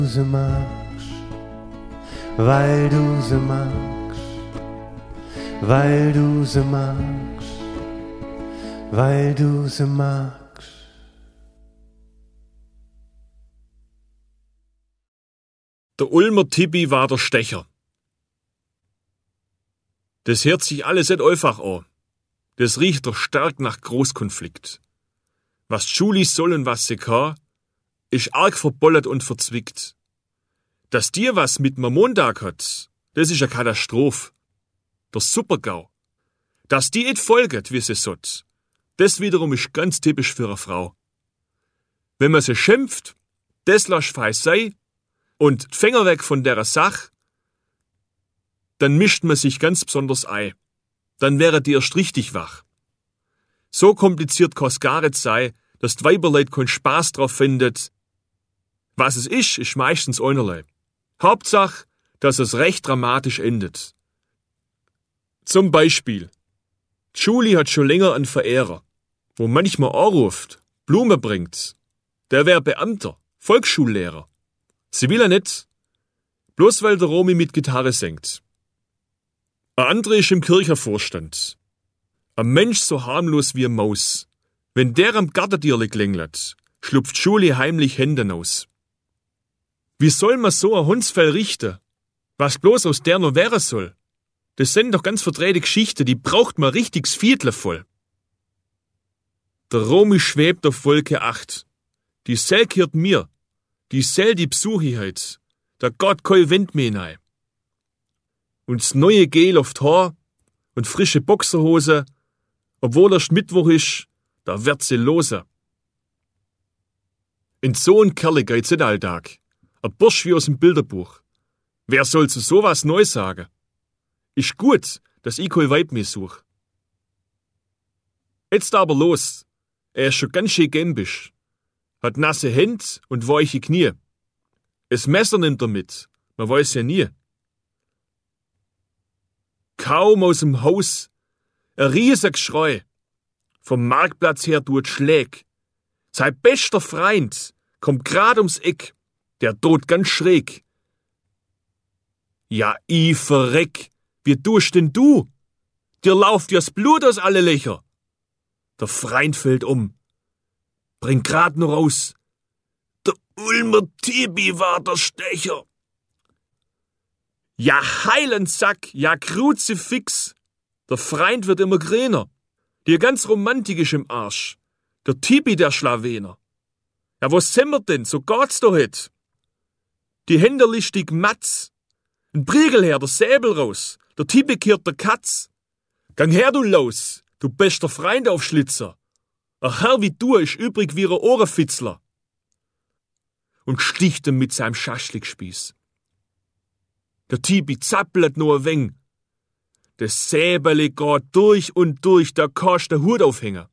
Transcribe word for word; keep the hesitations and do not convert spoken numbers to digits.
sie magst, weil du sie magst, weil du sie magst, weil du sie magst. Der Ulmer Tippi war der Stecher. Das hört sich alles nicht einfach an. Das riecht doch stark nach Großkonflikt. Was Schuli soll und was sie kann, ist arg verbollert und verzwickt. Dass dir was mit mir Montag hat, das ist eine Katastrophe. Der Supergau. Dass die nicht folget, wie sie sollt, das wiederum ist ganz typisch für eine Frau. Wenn man sie schimpft, das lasch fein sei und die Finger weg von der Sache, dann mischt man sich ganz besonders ein. Dann wäre die erst richtig wach. So kompliziert kann's gar nicht sein, dass die Weiberleut keinen Spaß drauf findet. Was es ist, ist meistens einerlei. Hauptsache, dass es recht dramatisch endet. Zum Beispiel, Julie hat schon länger einen Verehrer, wo manchmal anruft, Blume bringt. Der wär Beamter, Volksschullehrer. Sie will er nicht, bloß weil der Romy mit Gitarre singt. Ein anderer ist im Kirchenvorstand. Ein Mensch so harmlos wie eine Maus. Wenn der am Gartentierle klingelt, schlupft Julie heimlich Hände aus. Wie soll man so ein Hundsfell richten? Was bloß aus der noch wäre soll? Das sind doch ganz verdrehte Geschichten, die braucht man richtigs Viertel voll. Der Romy schwebt auf Wolke acht. Die Sel gehört mir. Die Sel die besuche ich heut. Der Gott kein Wind mehr hinein. Und das neue Gel auf die Haar und frische Boxerhose, obwohl erst Mittwoch ist, da wird sie lose. In so ein Kerl geht's nicht alltag. Ein Bursch wie aus dem Bilderbuch. Wer soll zu sowas neu sagen? Ist gut, dass ich kein Weib mehr such. Jetzt aber los. Er ist schon ganz schön gembisch. Hat nasse Hände und weiche Knie. Es Messer nimmt er mit. Man weiß ja nie. Kaum aus dem Haus. Ein riesiges Geschrei. Vom Marktplatz her tut Schläg. Sein bester Freund kommt grad ums Eck. Der tut ganz schräg. Ja, ich verreck. Wie tust denn du? Dir lauft ja das Blut aus alle Löcher. Der Freund fällt um. Bringt grad noch raus. Der Ulmer Tippi war der Stecher. Ja, Heilensack, ja, Kruzifix. Der Freund wird immer grüner. Die ganz Romantik ist im Arsch. Der Tippi, der Schlawener. Ja, was sind wir denn? So geht's doch het. Die Hände listig Matz. Ein Priegel her, der Säbel raus. Der Tippi kehrt der Katz. Gang her, du Laus, du bester Freund auf Schlitzer. Ein Herr wie du ist übrig wie ein Ohrenfitzler. Und sticht ihm mit seinem Schaschlikspieß. Der Tippi zappelt nur ein wenig. Das Säbeli geht durch und durch, da kannst der Hut aufhängen.